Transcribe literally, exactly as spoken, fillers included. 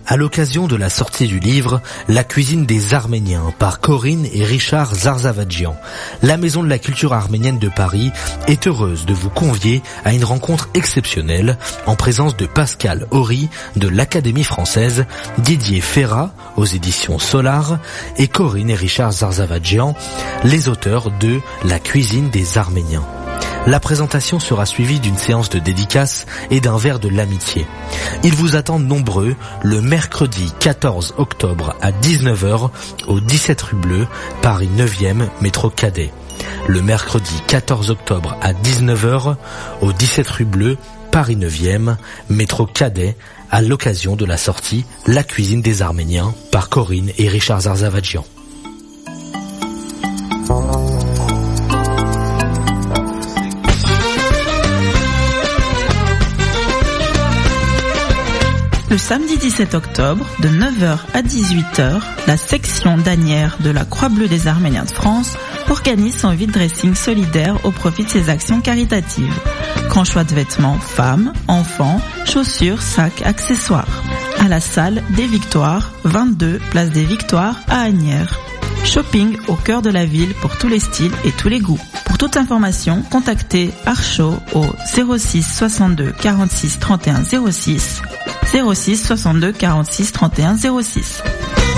À l'occasion de la sortie du livre « La cuisine des Arméniens » par Corinne et Richard Zarzavadjian, la Maison de la culture arménienne de Paris est heureuse de vous convier à une rencontre exceptionnelle en présence de Pascal Horry de l'Académie française, Didier Ferrat aux éditions Solar et Corinne et Richard Zarzavadjian, les auteurs de « La cuisine des Arméniens ». La présentation sera suivie d'une séance de dédicace et d'un verre de l'amitié. Ils vous attendent nombreux le mercredi quatorze octobre à dix-neuf heures au dix-sept rue Bleue, Paris neuvième, métro Cadet. Le mercredi quatorze octobre à dix-neuf heures au dix-sept rue Bleue, Paris neuvième, métro Cadet, à l'occasion de la sortie La cuisine des Arméniens par Corinne et Richard Zarzavadjian. Le samedi dix-sept octobre, de neuf heures à dix-huit heures, la section danière de la Croix-Bleue des Arméniens de France organise son vide dressing solidaire au profit de ses actions caritatives. Grand choix de vêtements femmes, enfants, chaussures, sacs, accessoires. À la salle des Victoires, vingt-deux place des Victoires à Asnières. Shopping au cœur de la ville pour tous les styles et tous les goûts. Pour toute information, contactez Archaud au zéro six soixante-deux quarante-six trente et un zéro six, zéro six soixante-deux quarante-six trente et un zéro six.